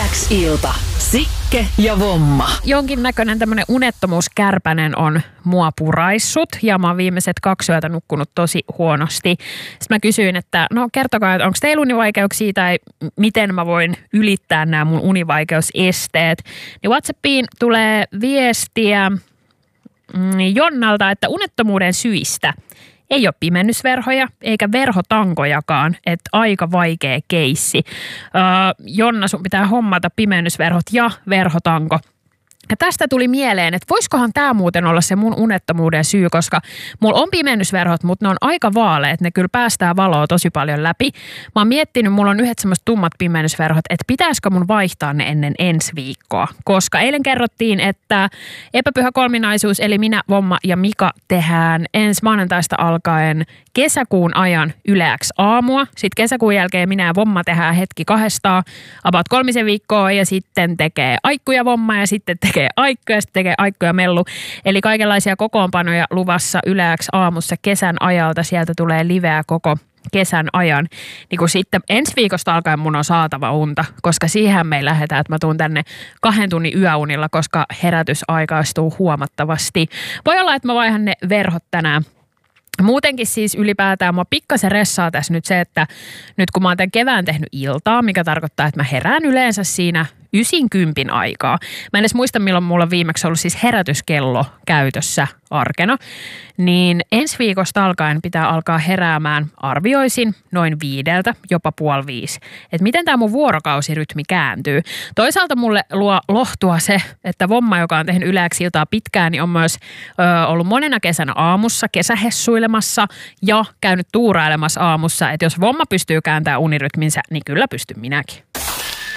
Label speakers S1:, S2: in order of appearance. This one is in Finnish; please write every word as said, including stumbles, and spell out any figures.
S1: X-ilta. Sikke ja Vomma.
S2: Jonkinnäköinen tämmöinen unettomuuskärpänen on mua puraissut ja mä oon viimeiset kaksi yötä nukkunut tosi huonosti. Sitten mä kysyin, että no kertokaa, että onko teillä univaikeuksia tai miten mä voin ylittää nämä mun univaikeusesteet. Niin WhatsAppiin tulee viestiä Jonnalta, että unettomuuden syistä ei ole pimennysverhoja eikä verhotankojakaan, että aika vaikea keissi. Öö, Jonna, sun pitää hommata pimennysverhot ja verhotanko. Ja tästä tuli mieleen, että voisikohan tämä muuten olla se mun unettomuuden syy, koska mulla on pimennysverhot, mutta ne on aika vaaleet, ne kyllä päästää valoa tosi paljon läpi. Mä oon miettinyt, mulla on yhdet semmoiset tummat pimennysverhot, että pitäisikö mun vaihtaa ne ennen ensi viikkoa. Koska eilen kerrottiin, että epäpyhä kolminaisuus, eli minä, Vomma ja Mika tehdään ensi maanantaista alkaen kesäkuun ajan Yle X aamua. Sitten kesäkuun jälkeen minä ja Vomma tehdään hetki kahdestaan, about kolmisen viikkoa ja sitten tekee Aikku ja Vomma ja sitten tekee Aikku ja sitten tekee Aikku ja Mellu. Eli kaikenlaisia kokoonpanoja luvassa Yle X aamussa kesän ajalta. Sieltä tulee liveä koko kesän ajan. Niin kun sitten ensi viikosta alkaen mun on saatava unta, koska siihen me ei lähdetä, että mä tuun tänne kahden tunnin yöunilla, koska herätys aikaistuu huomattavasti. Voi olla, että mä vaihan ne verhot tänään. Muutenkin siis ylipäätään mua pikkasen ressaa tässä nyt se, että nyt kun mä oon tämän kevään tehnyt iltaa, mikä tarkoittaa, että mä herään yleensä siinä ysin kympin aikaa. Mä en edes muista, milloin mulla on viimeksi ollut siis herätyskello käytössä arkena. Niin ensi viikosta alkaen pitää alkaa heräämään, arvioisin, noin viideltä, jopa puoli viisi. Että miten tämä mun vuorokausirytmi kääntyy. Toisaalta mulle luo lohtua se, että Vomma, joka on tehnyt Yle X-iltaa pitkään, niin on myös ö, ollut monena kesänä aamussa kesähessuilemassa ja käynyt tuurailemassa aamussa. Että jos Vomma pystyy kääntämään unirytminsä, niin kyllä pystyn minäkin.